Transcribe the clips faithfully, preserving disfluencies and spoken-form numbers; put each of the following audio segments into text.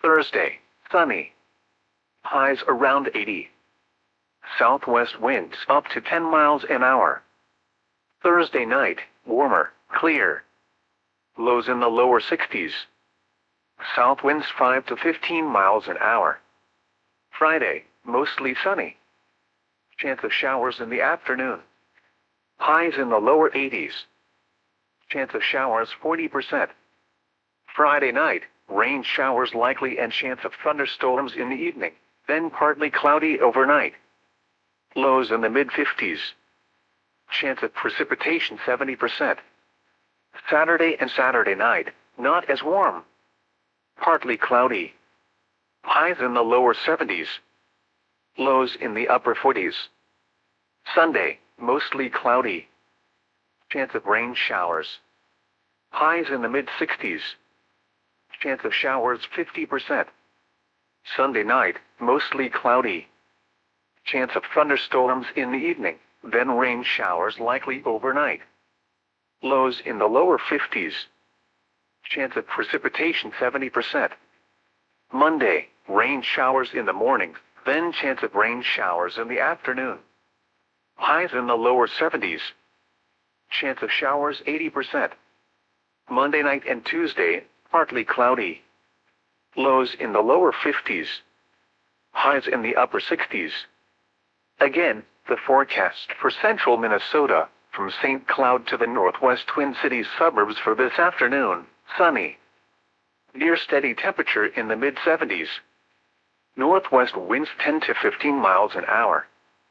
Thursday, sunny. Highs around eighty. Southwest winds up to ten miles an hour. Thursday night, warmer, clear. Lows in the lower sixties. South winds five to fifteen miles an hour. Friday, mostly sunny. Chance of showers in the afternoon. Highs in the lower eighties. Chance of showers forty percent. Friday night, rain showers likely and chance of thunderstorms in the evening, then partly cloudy overnight. Lows in the mid fifties. Chance of precipitation seventy percent. Saturday and Saturday night, not as warm. Partly cloudy. Highs in the lower seventies. Lows in the upper forties. Sunday, mostly cloudy. Chance of rain showers. Highs in the mid sixties. Chance of showers fifty percent. Sunday night, mostly cloudy. Chance of thunderstorms in the evening, then rain showers likely overnight. Lows in the lower fifties. Chance of precipitation seventy percent. Monday, rain showers in the morning, then chance of rain showers in the afternoon. Highs in the lower seventies. Chance of showers eighty percent. Monday night and Tuesday, partly cloudy. Lows in the lower fifties. Highs in the upper sixties. Again, the forecast for central Minnesota, from Saint Cloud to the northwest Twin Cities suburbs for this afternoon, sunny. Near steady temperature in the mid seventies. Northwest winds ten to fifteen miles an hour.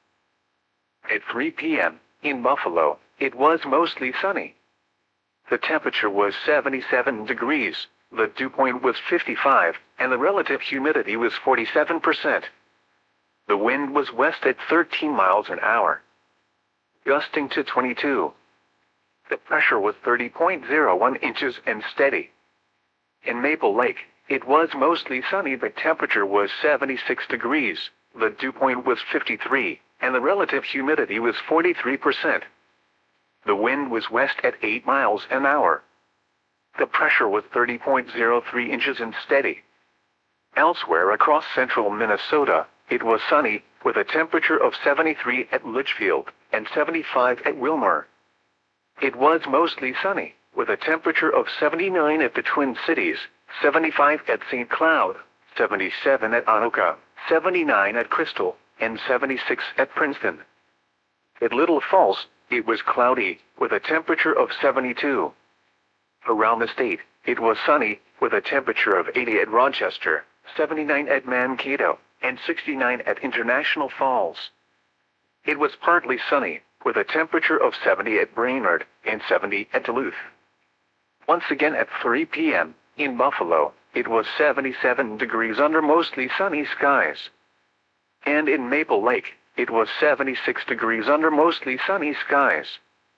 At three p m, in Buffalo, it was mostly sunny. The temperature was seventy-seven degrees, the dew point was fifty-five, and the relative humidity was forty-seven percent. The wind was west at thirteen miles an hour, gusting to twenty-two. The pressure was thirty point zero one inches and steady. In Maple Lake, it was mostly sunny. The temperature was seventy-six degrees, the dew point was fifty-three, and the relative humidity was forty-three percent. The wind was west at eight miles an hour. The pressure was thirty point zero three inches and steady. Elsewhere across central Minnesota, it was sunny, with a temperature of seventy-three at Litchfield and seventy-five at Wilmer. It was mostly sunny, with a temperature of seventy-nine at the Twin Cities, seventy-five at Saint Cloud, seventy-seven at Anoka, seventy-nine at Crystal, and seventy-six at Princeton. At Little Falls, it was cloudy, with a temperature of seventy-two. Around the state, it was sunny, with a temperature of eighty at Rochester, seventy-nine at Mankato, and sixty-nine at International Falls. It was partly sunny, with a temperature of seventy at Brainerd, and seventy at Duluth. Once again at three p m, in Buffalo, it was seventy-seven degrees under mostly sunny skies. And in Maple Lake, it was seventy-six degrees under mostly sunny skies.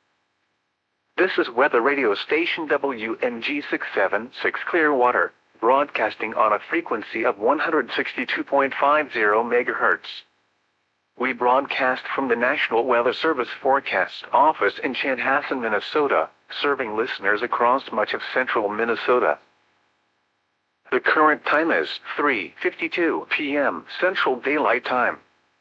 This is weather radio station W M G six seven six Clearwater, broadcasting on a frequency of one hundred sixty-two point five zero megahertz. We broadcast from the National Weather Service Forecast Office in Chanhassen, Minnesota, serving listeners across much of central Minnesota. The current time is three fifty-two p m Central Daylight Time.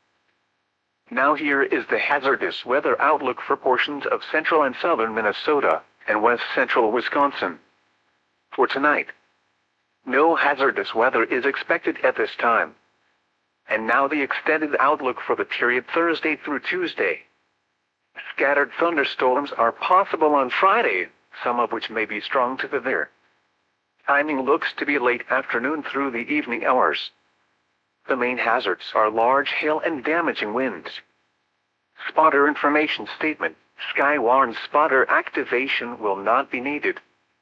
Now here is the hazardous weather outlook for portions of central and southern Minnesota and west central Wisconsin. For tonight, no hazardous weather is expected at this time. And now the extended outlook for the period Thursday through Tuesday. Scattered thunderstorms are possible on Friday, some of which may be strong to severe. Timing looks to be late afternoon through the evening hours. The main hazards are large hail and damaging winds. Spotter information statement: Skywarn spotter activation will not be needed.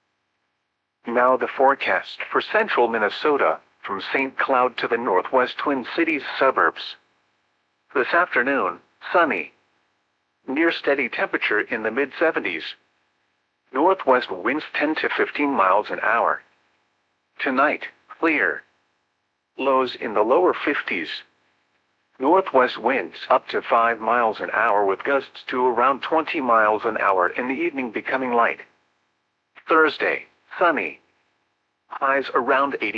Now the forecast for central Minnesota, from Saint Cloud to the northwest Twin Cities suburbs. This afternoon, sunny. Near steady temperature in the mid seventies. Northwest winds ten to fifteen miles an hour. Tonight, clear. Lows in the lower fifties. Northwest winds up to five miles an hour with gusts to around twenty miles an hour in the evening becoming light. Thursday, sunny. Highs around eighty.